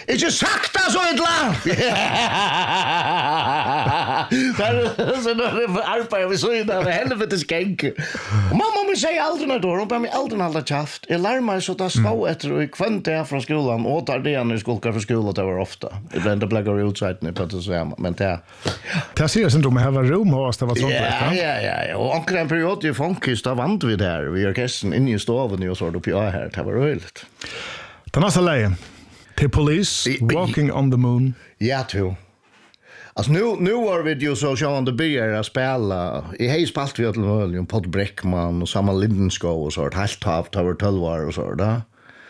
Ikke sakta så illa! Så nå arbeider vi så innan helvetes genk. Mamma min sier aldri når hun bare meg aldri halda kjaft. Jeg lær meg så da stå etter og kvendt det fra skolan, og tar det igjen i skolka fra skolan, det var ofta. Jeg ble enda blekker i utsveiten på det samme, men det... Det sier syndrom, jeg har rom hos det var sånt. Ja. Og akkurat en periode i Funkis, da vant vi der. Vi gjør kessen inne i stoven og så oppi her. Det var røyligt. Den nästa leien. Till Police, Walking on the Moon. Ja, tro. Alltså nu var vi ju så Sean the Bear att spela. I hej spalt vi till William Pod Breckman och Samuel Lindenskov och så ett helt haft över 12 år och så där.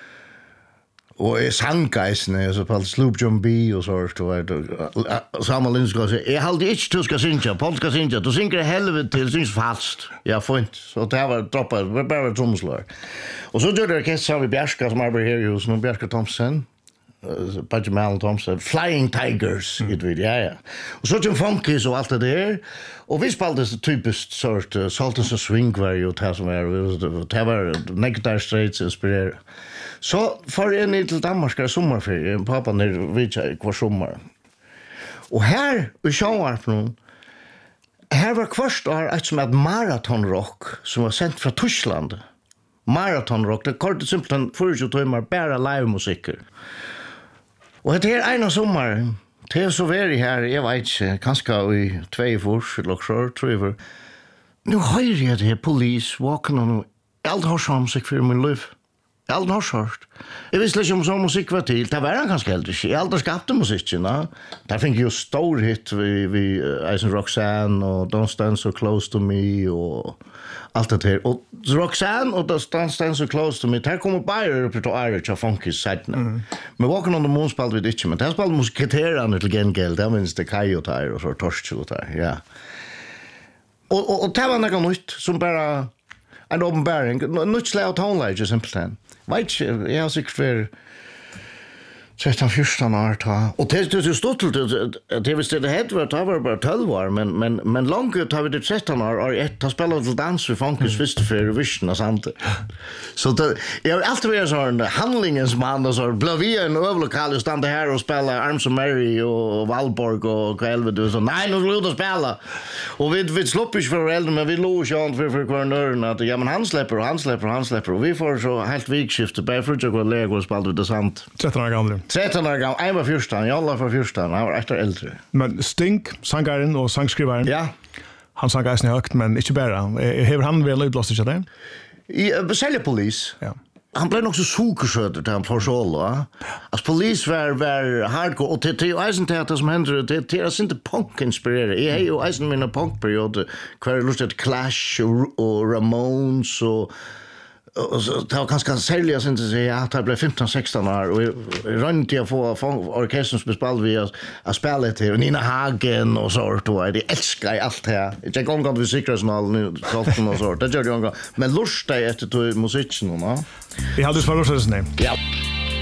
Och i sanggeisen så på Sloop John B och så Samuel Lindenskov så jag hade inte du ska synja, Paul ska synja. Du synger helvete till syns fast. Ja, fint. Så det var droppa, bara trumslår. Och så gör det kest så vi Bjärska som arbetar här just nu, Bjärska Thompson. Budget Mal Thompson, Flying Tigers, ja. Och så till Funkis och allt det där. Och vi spelade så typiskt sort Sultans and Swing var ju det som var Nectar Straits inspirerad. Så för en till Danmark sommarferie, pappa när vi kvar sommar. Och här vi show från här var först ett som ett maratonrock som var sänt från Tyskland. Maratonrock, det kortet simpelt för ju timmar bara live musik. Och det är en sommar. Det är så väl här, jag vet inte, kanske i 2 år eller så, tror jag. Nu hör jag det här Police, Walking on Eld har som musik för min liv. Eld har hört. Jag visste inte om så musik var till. Det var han ganska helt. Jag aldrig skapade musiken. Där fick ju stor hit vid Eisen Roxanne och Don't Stand So Close To Me och allt det här. Och Roxanne och Don't Stand So Close To Me, där kommer bara upp till Irish och Funkis sajterna. Men Walking on the Moon spelade vi inte, men där spelade musiketterarna till gengäld. Det minns det Kajo här och så Torskjell och där, ja. Och det var något nytt som bara en åpenbaring. Nytt slag av tonelager, simpelthen. Vet inte, jag har sikkert för 13-14 år ta. Och det är stort det visste det hade var bara 12 år men långt tar vi det 13 år och ett har spelat till dans för Funkis första för Vision och sånt. Så det jag har alltid varit sån handlingens man och så blev vi en överlokal stand här och spela Arms of Mary och Valborg och Kälve så nej nu vill du spela. Och vi släpper ju för äldre men vi låg ju an för kvarnörerna att ja men han släpper och vi får så helt vikskifte på för att gå lägga och spela det sant. 13 år gammal. 13 år gammal, jag var fyrstan, jag var fyrstan, han var efter äldre. Men Sting, sangaren och sangskrivaren. Ja. Han sang eisen högt, men inte bara. Hever han väl utblåst inte det? I Sälja Polis. Ja. Han blev också sukersöter till han för solo. Alltså Polis var hardcore och till eisen teater som händer det är inte punk-inspirerade. Jag är ju eisen mina punkperiod kvar lustigt Clash och Ramones och så det var ganska särskilt att säga att det blev 15-16 år och runt jag få orkestern som spelade vi att spela till Nina Hagen och sånt och det älskar allt här. Jag går gång vi säkerhetsnal nu talten och så. Det gör jag gång. Men lust efter musiken va. Vi hade svarat så snämt. Ja.